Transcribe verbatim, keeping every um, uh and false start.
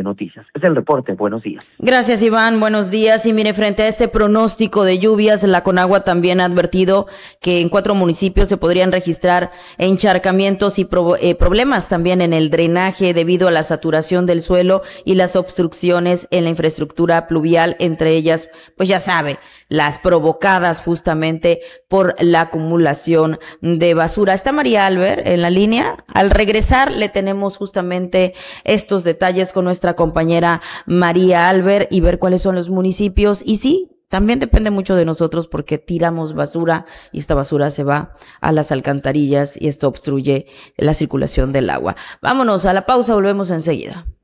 Noticias. Es el reporte. Buenos días. Gracias, Iván. Buenos días. Y mire, frente a este pronóstico de lluvias, la Conagua también ha advertido que en cuatro municipios se podrían registrar encharcamientos y pro, eh, problemas también en el drenaje debido a la saturación del suelo y las obstrucciones en la infraestructura pluvial, entre ellas, pues ya sabe, las provocadas justamente por la acumulación de basura. Está María Albert en la línea. Al regresar le tenemos justamente estos detalles con nuestra compañera María Albert y ver cuáles son los municipios. Y sí, también depende mucho de nosotros porque tiramos basura y esta basura se va a las alcantarillas y esto obstruye la circulación del agua. Vámonos a la pausa, volvemos enseguida.